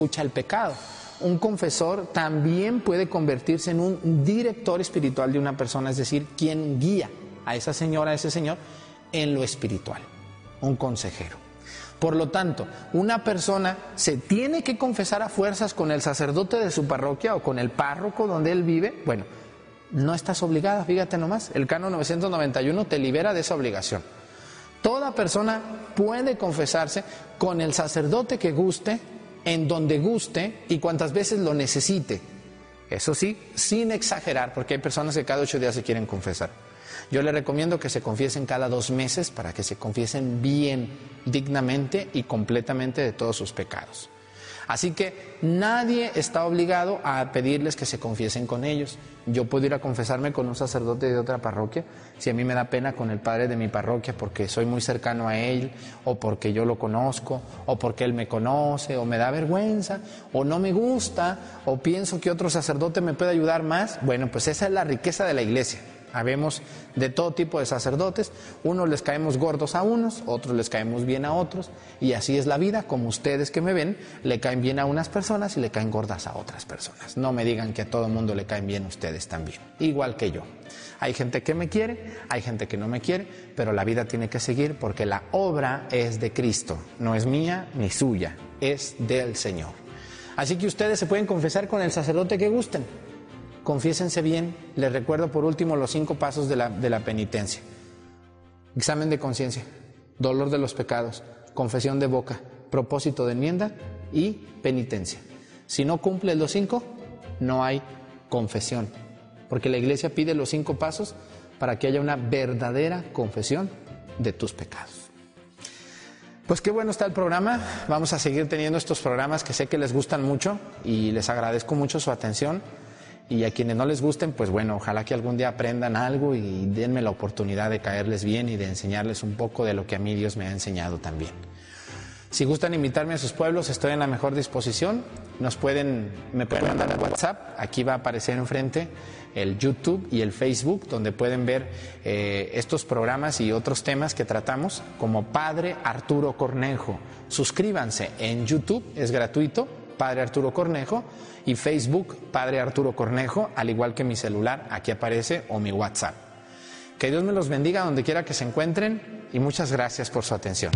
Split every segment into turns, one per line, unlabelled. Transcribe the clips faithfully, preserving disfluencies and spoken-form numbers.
escucha el pecado. Un confesor también puede convertirse en un director espiritual de una persona, es decir, quien guía a esa señora, a ese señor, en lo espiritual, un consejero. Por lo tanto, una persona se tiene que confesar a fuerzas con el sacerdote de su parroquia o con el párroco donde él vive. Bueno, no estás obligada, fíjate nomás, el canon novecientos noventa y uno te libera de esa obligación. Toda persona puede confesarse con el sacerdote que guste, en donde guste y cuantas veces lo necesite. Eso sí, sin exagerar, porque hay personas que cada ocho días se quieren confesar. Yo les recomiendo que se confiesen cada dos meses para que se confiesen bien, dignamente y completamente de todos sus pecados. Así que nadie está obligado a pedirles que se confiesen con ellos. Yo puedo ir a confesarme con un sacerdote de otra parroquia si a mí me da pena con el padre de mi parroquia porque soy muy cercano a él, o porque yo lo conozco, o porque él me conoce, o me da vergüenza, o no me gusta, o pienso que otro sacerdote me puede ayudar más. Bueno, pues esa es la riqueza de la iglesia. Habemos de todo tipo de sacerdotes, unos les caemos gordos a unos, otros les caemos bien a otros, y así es la vida, como ustedes que me ven, le caen bien a unas personas y le caen gordas a otras personas. No me digan que a todo mundo le caen bien ustedes también, igual que yo. Hay gente que me quiere, hay gente que no me quiere, pero la vida tiene que seguir porque la obra es de Cristo, no es mía ni suya, es del Señor. Así que ustedes se pueden confesar con el sacerdote que gusten. Confiésense bien. Les recuerdo por último los cinco pasos de la, de la penitencia. Examen de conciencia, dolor de los pecados, confesión de boca, propósito de enmienda y penitencia. Si no cumples los cinco, no hay confesión, porque la iglesia pide los cinco pasos para que haya una verdadera confesión de tus pecados. Pues qué bueno está el programa. Vamos a seguir teniendo estos programas que sé que les gustan mucho y les agradezco mucho su atención. Y a quienes no les gusten, pues bueno, ojalá que algún día aprendan algo y denme la oportunidad de caerles bien y de enseñarles un poco de lo que a mí Dios me ha enseñado también. Si gustan invitarme a sus pueblos, estoy en la mejor disposición. Nos pueden, me pueden mandar a WhatsApp. Aquí va a aparecer enfrente el YouTube y el Facebook, donde pueden ver eh, estos programas y otros temas que tratamos, como Padre Arturo Cornejo. Suscríbanse en YouTube, es gratuito, Padre Arturo Cornejo, y Facebook, Padre Arturo Cornejo, al igual que mi celular, aquí aparece, o mi WhatsApp. Que Dios me los bendiga donde quiera que se encuentren y muchas gracias por su atención.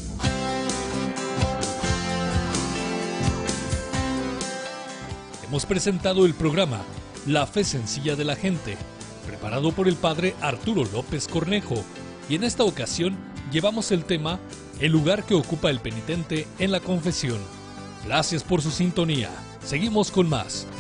Hemos presentado el programa La Fe Sencilla de la Gente, preparado por el Padre Arturo López Cornejo, y en esta ocasión llevamos el tema El lugar que ocupa el penitente en la confesión. Gracias por su sintonía. Seguimos con más.